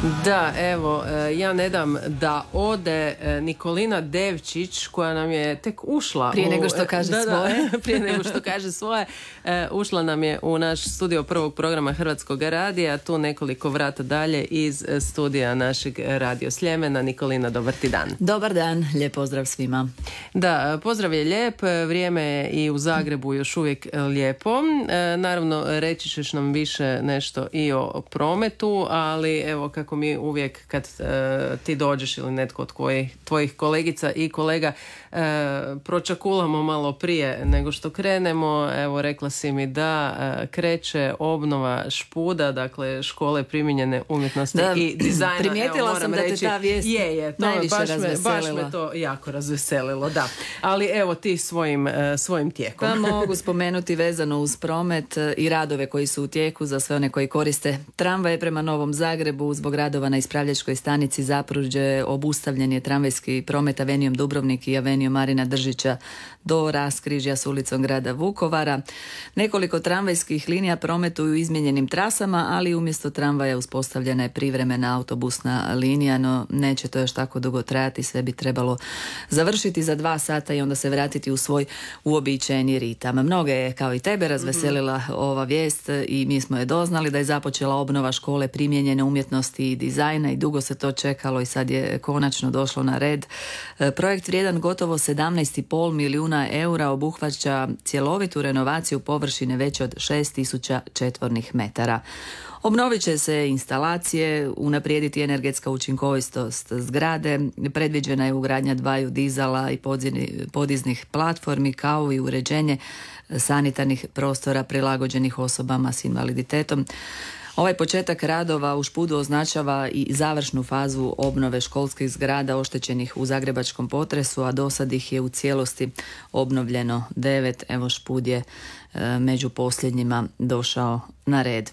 Da, evo, ja ne dam da ode Nikolina Devčić, koja nam je tek ušla prije nego što kaže svoje. Prije nego što kaže svoje, ušla nam je u naš studio prvog programa Hrvatskog radija, tu nekoliko vrata dalje iz studija našeg Radio Sljemena. Nikolina, dobar ti dan. Dobar dan, lijep pozdrav svima. Da, pozdrav je lijep, vrijeme je i u Zagrebu još uvijek lijepo. Naravno, reći ćeš nam više nešto i o prometu, ali evo kako mi uvijek kad ti dođeš ili netko od tvojih kolegica i kolega pročakulamo malo prije nego što krenemo. Evo, rekla si mi da kreće obnova Špuda, dakle škole primijenjene umjetnosti i dizajna. Primijetila sam da te ta vijest najviše razveselila. Baš me to jako razveselilo, da. Ali evo ti svojim tijekom. Pa mogu spomenuti vezano uz promet i radove koji su u tijeku za sve one koji koriste tramvaje prema Novom Zagrebu. Zbog radova na ispravljačkoj stanici Zapruđe obustavljen je tramvajski promet avenijom Dubrovnik i avenijom Marina Držića do raskrižja s ulicom grada Vukovara. Nekoliko tramvajskih linija prometuju izmijenjenim trasama, ali umjesto tramvaja uspostavljena je privremena autobusna linija, no neće to još tako dugo trajati, sve bi trebalo završiti za 2 sata i onda se vratiti u svoj uobičajeni ritam. Mnoge je, kao i tebe, razveselila ova vijest i mi smo je doznali da je započela obnova škole primijenjene umjetnosti i dizajna i dugo se to čekalo i sad je konačno došlo na red. Projekt vrijedan gotovo 17,5 milijuna eura obuhvaća cjelovitu renovaciju površine veće od 6.000 četvornih metara. Obnovit će se instalacije, unaprijediti energetska učinkovitost zgrade, predviđena je ugradnja 2 dizala i podiznih platformi kao i uređenje sanitarnih prostora prilagođenih osobama s invaliditetom. Ovaj početak radova u Špudu označava i završnu fazu obnove školskih zgrada oštećenih u zagrebačkom potresu, a do sad ih je u cijelosti obnovljeno 9. Evo, Špud je među posljednjima došao na red.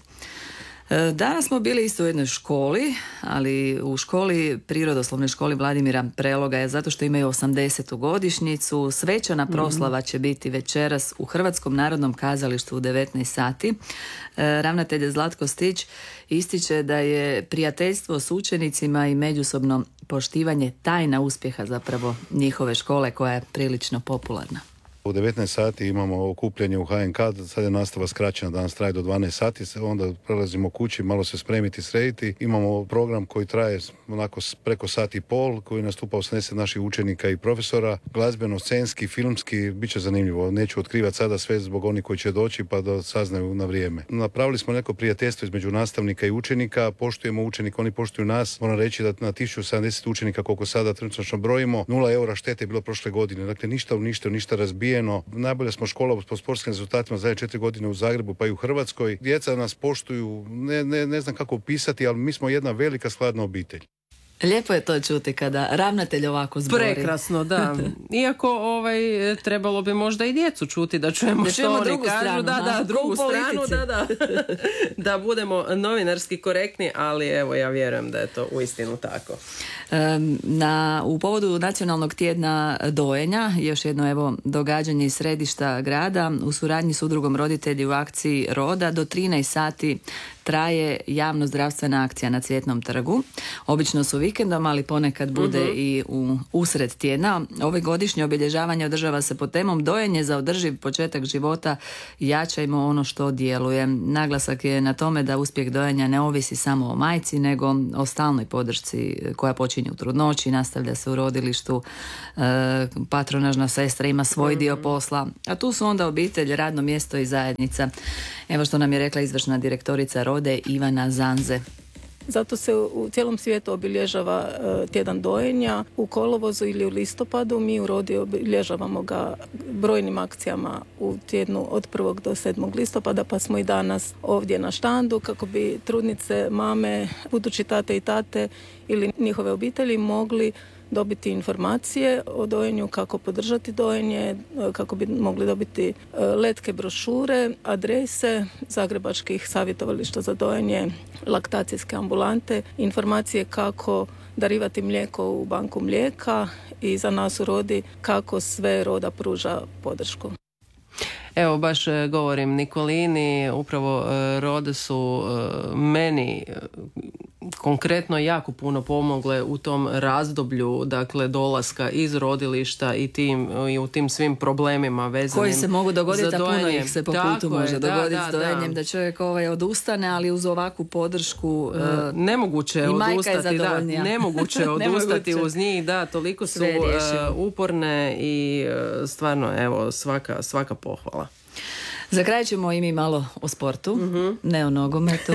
Danas smo bili isto u jednoj školi, ali u školi, prirodoslovnoj školi Vladimira Preloga, zato što imaju 80. godišnjicu. Svečana proslava će biti večeras u Hrvatskom narodnom kazalištu u 19 sati. Ravnatelj Zlatko Stić ističe da je prijateljstvo s učenicima i međusobno poštivanje tajna uspjeha zapravo njihove škole, koja je prilično popularna. U 19 sati imamo okupljanje u HNK, sad je nastava skraćena, danas traje do 12 sati, onda prelazimo kući, malo se spremiti, srediti. Imamo program koji traje onako preko 1,5 sati, koji nastupa 80 naših učenika i profesora, glazbeno, scenski, filmski, bit će zanimljivo. Neću otkrivati sada sve zbog onih koji će doći pa da saznaju na vrijeme. Napravili smo neko prijateljstvo između nastavnika i učenika, poštujemo učenika, oni poštuju nas. Moram reći da na 1070 učenika, koliko sada trenutno brojimo, 0 eura štete je bilo prošle godine. Dakle, ništa uništeno, ništa razbijeno. Najbolja smo škola po sportskim rezultatima zadnje 4 godine u Zagrebu pa i u Hrvatskoj. Djeca nas poštuju, ne znam kako opisati, ali mi smo jedna velika skladna obitelj. Lijepo je to čuti kada ravnatelj ovako zbori. Prekrasno, da. Iako trebalo bi možda i djecu čuti da čujemo što oni kažu. Stranu, drugu stranu, da budemo novinarski korektni, ali evo ja vjerujem da je to uistinu tako. U povodu Nacionalnog tjedna dojenja, još jedno događanje iz središta grada, u suradnji s udrugom Roditelji u akciji Roda, do 13 sati traje javno-zdravstvena akcija na Cvjetnom trgu. Obično su vikendom, ali ponekad bude i usred tjedna. Ove godišnje obilježavanje održava se pod temom dojenje za održiv početak života, jačajmo ono što djeluje. Naglasak je na tome da uspjeh dojenja ne ovisi samo o majci, nego o stalnoj podršci koja počinje u trudnoći, nastavlja se u rodilištu, patronažna sestra ima svoj dio posla, a tu su onda obitelj, radno mjesto i zajednica. Evo što nam je rekla izvršna direktorica Rode Ivana Zanze. Zato se u cijelom svijetu obilježava tjedan dojenja. U kolovozu ili u listopadu mi u Rodi obilježavamo ga brojnim akcijama u tjednu od 1. do 7. listopada, pa smo i danas ovdje na štandu kako bi trudnice, mame, budući tate i tate ili njihove obitelji mogli dobiti informacije o dojenju, kako podržati dojenje, kako bi mogli dobiti letke brošure, adrese zagrebačkih savjetovališta za dojenje, laktacijske ambulante, informacije kako darivati mlijeko u banku mlijeka i za nas u Rodi kako sve Roda pruža podršku. Evo, baš govorim Nikolini, upravo Rode su meni konkretno jako puno pomogle u tom razdoblju, dakle dolaska iz rodilišta i u tim svim problemima vezanim koji se mogu dogoditi, a puno ih se po putu može dogoditi s dojenjem, da čovjek odustane, ali uz ovakvu podršku nemoguće je odustati, nemoguće odustati uz njih, toliko su uporne i stvarno, evo, svaka pohvala. Za kraj ćemo i mi malo o sportu, ne o nogometu,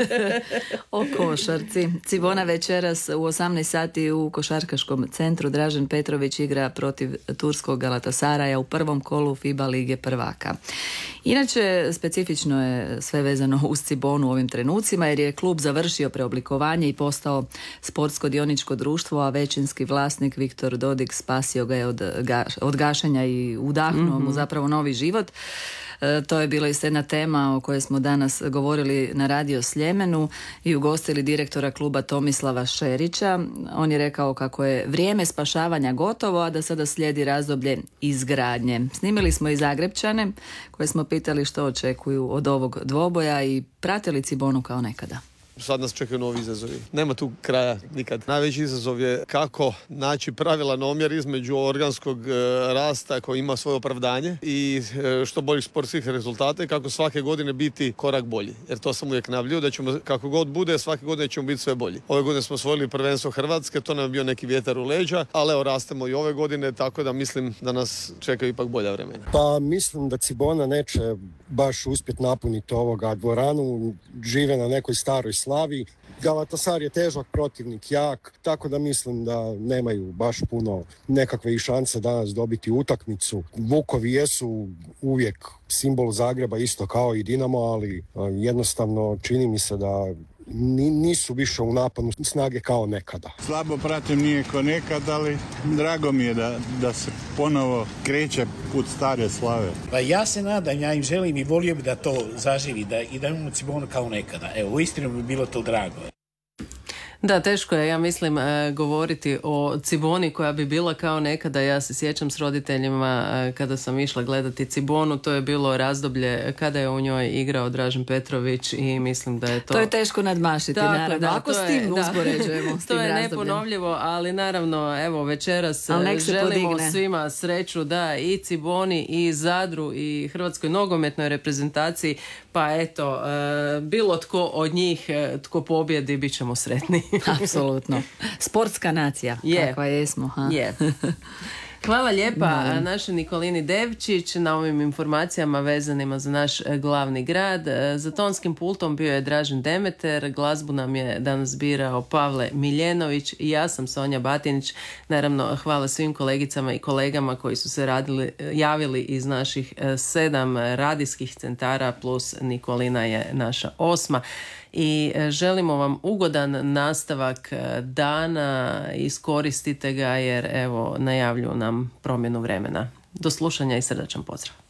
o košarci. Cibona večeras u 18 sati u košarkaškom centru Dražen Petrović igra protiv turskog Galatasaraja u prvom kolu FIBA lige prvaka. Inače, specifično je sve vezano uz Cibonu u ovim trenucima, jer je klub završio preoblikovanje i postao sportsko dioničko društvo, a većinski vlasnik Viktor Dodik spasio ga je od gašenja i udahnuo mu zapravo novi život. To je bila isto jedna tema o kojoj smo danas govorili na Radio Sljemenu i ugostili direktora kluba Tomislava Šerića. On je rekao kako je vrijeme spašavanja gotovo, a da sada slijedi razdoblje izgradnje. Snimili smo i Zagrepčane koje smo pitali što očekuju od ovog dvoboja i pratili Cibonu kao nekada. Sad nas čekaju novi izazovi. Nema tu kraja nikad. Najveći izazov je kako naći pravilan omjer između organskog rasta koji ima svoje opravdanje i što boljih sportskih rezultata i kako svake godine biti korak bolji. Jer to sam uvijek najavljivao da ćemo, kako god bude, svake godine ćemo biti sve bolji. Ove godine smo osvojili prvenstvo Hrvatske, to nam je bio neki vjetar u leđa, ali evo rastemo i ove godine, tako da mislim da nas čekaju ipak bolja vremena. Pa mislim da Cibona neće baš uspjeti napuniti ovoga dvoranu, žive na nekoj staroj slavi. Galatasaray je težak protivnik, jak, tako da mislim da nemaju baš puno nekakve i šanse danas dobiti utakmicu. Vukovi jesu uvijek simbol Zagreba, isto kao i Dinamo, ali jednostavno čini mi se da nisu više u naponu snage kao nekada. Slabo pratim, nije kao nekad, ali drago mi je da se ponovo kreće put stare slave. Pa ja se nadam, ja im želim i volio bi da to zaživi, da imamo Cibonu kao nekada. Evo, uistinu bi bilo to drago. Da, teško je, ja mislim, govoriti o Ciboni koja bi bila kao nekada. Ja se sjećam s roditeljima kada sam išla gledati Cibonu, to je bilo razdoblje kada je u njoj igrao Dražen Petrović i mislim da je to... To je teško nadmašiti, naravno. Ako s tim uspoređujemo, s tim to je razdobljem. Neponovljivo, ali naravno, evo, večeras želimo svima sreću, da, i Ciboni, i Zadru, i Hrvatskoj nogometnoj reprezentaciji, pa eto, bilo tko od njih, tko pobjedi, bit ćemo sretni. Apsolutno. Sportska nacija, kakva jesmo. Hvala lijepa našoj Nikolini Devčić na ovim informacijama vezanima za naš glavni grad. Za tonskim pultom bio je Dražen Demeter, glazbu nam je danas birao Pavle Miljenović i ja sam Sonja Batinić. Naravno, hvala svim kolegicama i kolegama koji su se javili iz naših 7 radijskih centara, plus Nikolina je naša 8. I želimo vam ugodan nastavak dana, iskoristite ga jer evo najavljuju nam promjenu vremena. Do slušanja i srdačan pozdrav.